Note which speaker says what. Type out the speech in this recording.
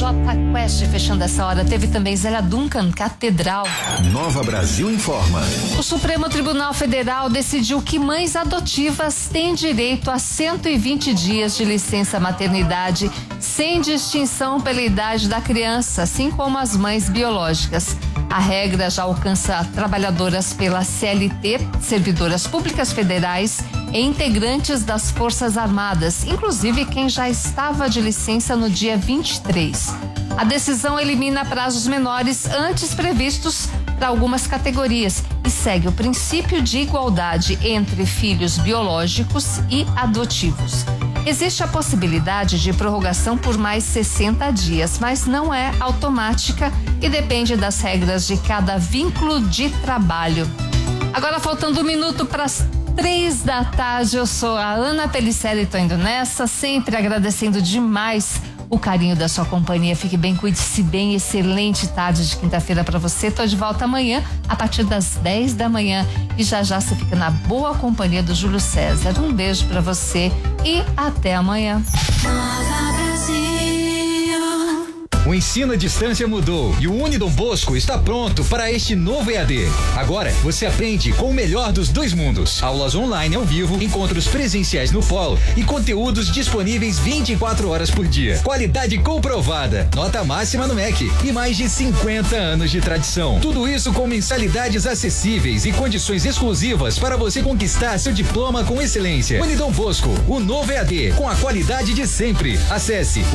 Speaker 1: Jota Quest fechando essa hora. Teve também Zélia Duncan, Catedral.
Speaker 2: Nova Brasil informa.
Speaker 1: O Supremo Tribunal Federal decidiu que mães adotivas têm direito a 120 dias de licença maternidade sem distinção pela idade da criança, assim como as mães biológicas. A regra já alcança trabalhadoras pela CLT, servidoras públicas federais e integrantes das Forças Armadas, inclusive quem já estava de licença no dia 23. A decisão elimina prazos menores antes previstos para algumas categorias e segue o princípio de igualdade entre filhos biológicos e adotivos. Existe a possibilidade de prorrogação por mais 60 dias, mas não é automática e depende das regras de cada vínculo de trabalho. Agora, faltando 1 minuto para as 3 da tarde, eu sou a Ana Pellicer e tô indo nessa, sempre agradecendo demais o carinho da sua companhia. Fique bem, cuide-se bem, excelente tarde de quinta-feira para você. Tô de volta amanhã, a partir das 10 da manhã. E já você fica na boa companhia do Júlio César. Um beijo para você e até amanhã.
Speaker 3: O ensino à distância mudou e o Unidom Bosco está pronto para este novo EAD. Agora você aprende com o melhor dos dois mundos. Aulas online ao vivo, encontros presenciais no polo e conteúdos disponíveis 24 horas por dia. Qualidade comprovada, nota máxima no MEC e mais de 50 anos de tradição. Tudo isso com mensalidades acessíveis e condições exclusivas para você conquistar seu diploma com excelência. Unidom Bosco, o novo EAD com a qualidade de sempre. Acesse